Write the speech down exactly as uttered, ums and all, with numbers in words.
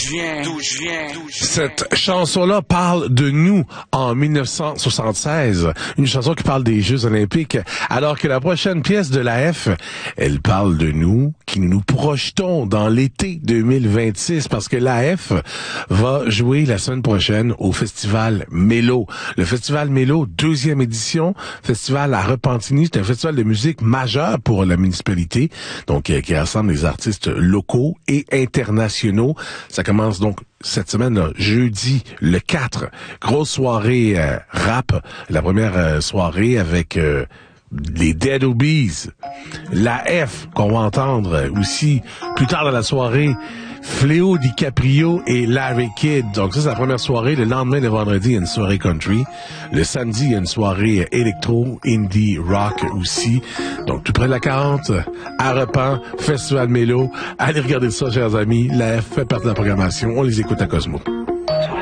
je viens, d'où je viens. Cette chanson-là parle de nous en mille neuf cent soixante-seize. Une chanson qui parle des Jeux Olympiques. Alors que la prochaine pièce de l'A F, elle parle de nous, qui nous nous projetons dans l'été deux mille vingt-six, parce que l'A F va jouer la semaine prochaine au Festival Mélo. Le Festival Mélo, deuxième édition, festival à Repentigny. C'est un festival de musique majeur pour la municipalité, donc euh, qui rassemble des artistes locaux et internationaux. Ça commence donc cette semaine, là, jeudi le quatre. Grosse soirée euh, rap. La première euh, soirée avec euh, les Dead Obies. La F, qu'on va entendre aussi plus tard dans la soirée. Fléau DiCaprio et Larry Kidd. Donc ça, c'est la première soirée. Le lendemain, le vendredi, il y a une soirée country. Le samedi, il y a une soirée électro, indie, rock aussi. Donc tout près de la quarante, à Repens, Festival Mélo. Allez regarder ça, chers amis. La F fait partie de la programmation. On les écoute à Cosmo.